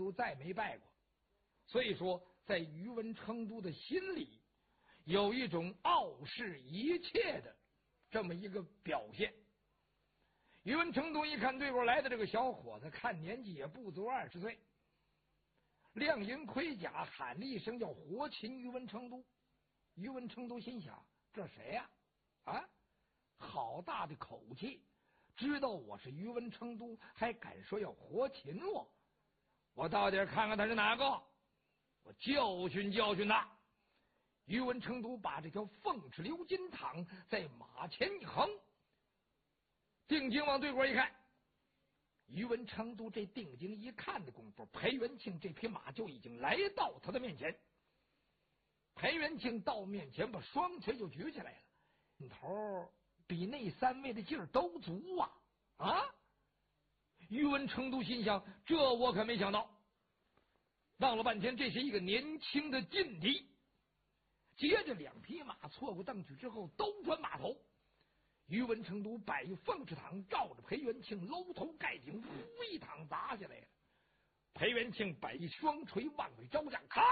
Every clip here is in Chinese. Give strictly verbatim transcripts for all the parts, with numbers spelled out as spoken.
都再没拜过。所以说，在宇文成都的心里有一种傲视一切的这么一个表现。宇文成都一看对过来的这个小伙子，看年纪也不足二十岁，亮银盔甲，喊了一声要活擒宇文成都。宇文成都心想：这谁呀、啊？啊，好大的口气！知道我是宇文成都，还敢说要活擒我？我到底看看他是哪个，我教训教训他。宇文成都把这条凤翅鎏金镗在马前一横，定睛往对过一看。宇文成都这定睛一看的功夫，裴元庆这匹马就已经来到他的面前。裴元庆到面前，把双腿就举起来了，劲头比那三位的劲儿都足啊！啊！宇文成都心想：这我可没想到。闹了半天，这是一个年轻的劲敌。接着两匹马错过邓曲之后，都转马头。宇文成都摆凤翅镗，照着裴元庆搂头盖顶，呼一镗砸下来了。裴元庆摆双锤往外招架，开！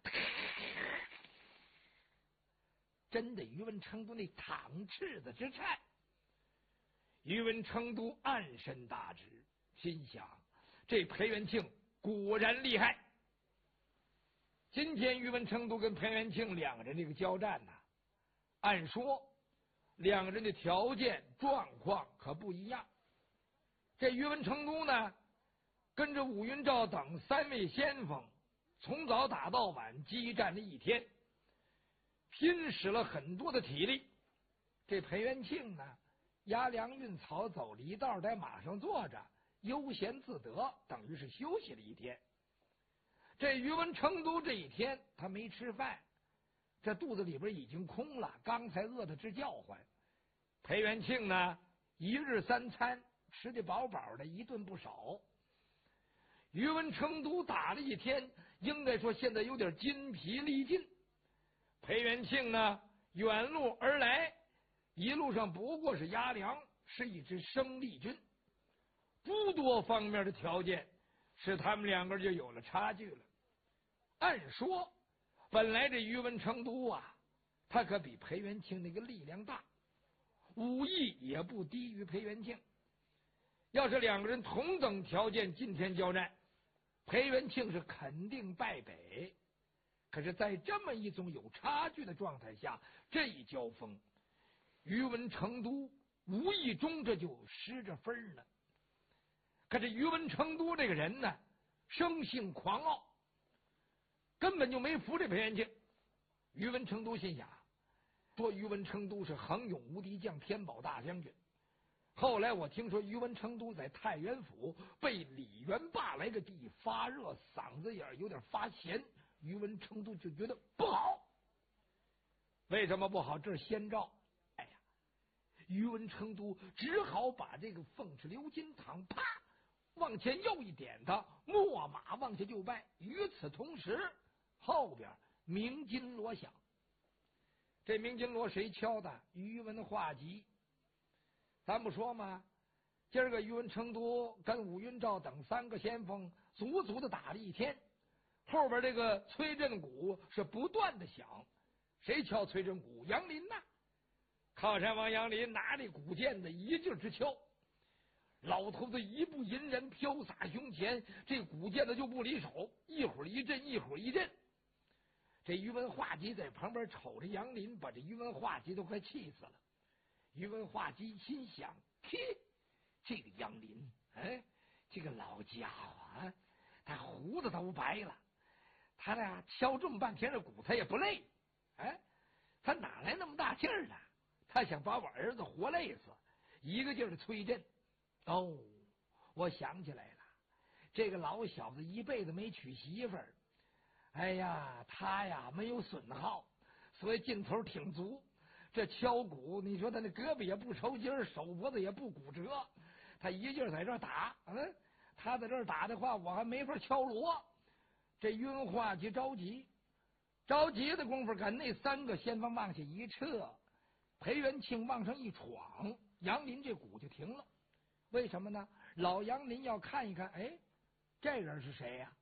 真的，宇文成都那镗翅子之颤。宇文成都暗身大直，心想：这裴元庆果然厉害。今天宇文成都跟裴元庆两个人这个交战呐、啊，按说两个人的条件状况可不一样。这宇文成都呢，跟着武云照等三位先锋，从早打到晚，激战了一天，拼使了很多的体力。这裴元庆呢，押粮运草，走了一道，在马上坐着，悠闲自得，等于是休息了一天。这宇文成都这一天他没吃饭，这肚子里边已经空了，刚才饿得直叫唤。裴元庆呢，一日三餐吃得饱饱的，一顿不少。宇文成都打了一天，应该说现在有点筋疲力尽。裴元庆呢，远路而来，一路上不过是押粮，是一支生力军，诸多方面的条件使他们两个就有了差距了。按说本来这宇文成都啊，他可比裴元庆那个力量大，武艺也不低于裴元庆。要是两个人同等条件今天交战，裴元庆是肯定败北。可是在这么一种有差距的状态下，这一交锋，宇文成都无意中这就失着分了。可是宇文成都这个人呢，生性狂傲，根本就没服这裴元庆。宇文成都心想，说宇文成都是横勇无敌将，天宝大将军。后来我听说宇文成都在太原府被李元霸来个地发热，嗓子眼有点发咸，宇文成都就觉得不好。为什么不好？这是先兆。哎呀，宇文成都只好把这个凤翅鎏金镗啪往前又一点的，秣马往下就拜。与此同时，后边鸣金锣响。这鸣金锣谁敲的？宇文化及。咱不说吗？今儿个宇文成都跟武云照等三个先锋足足的打了一天，后边这个催阵鼓是不断的响。谁敲催阵鼓？杨林呐！靠山王杨林拿着鼓剑的一劲之敲，老头子一步银人飘洒胸前，这鼓剑的就不离手，一会儿一阵，一会儿一阵。这宇文化及在旁边瞅着杨林，把这宇文化及都快气死了。宇文化及心想：嘿，这个杨林，哎，这个老家伙啊，他胡子都白了，他俩敲这么半天的鼓，他也不累，哎，他哪来那么大劲儿呢？他想把我儿子活累死，一个劲儿的催阵。哦，我想起来了，这个老小子一辈子没娶媳妇儿，哎呀，他呀没有损耗，所以劲头挺足。这敲鼓，你说他那胳膊也不抽筋儿，手脖子也不骨折，他一劲儿在这儿打，嗯，他在这儿打的话，我还没法敲锣。这宇文化及着急，着急的功夫，赶那三个先锋往下一撤，裴元庆往上一闯，杨林这鼓就停了。为什么呢？老杨林要看一看，哎，这人是谁呀、啊？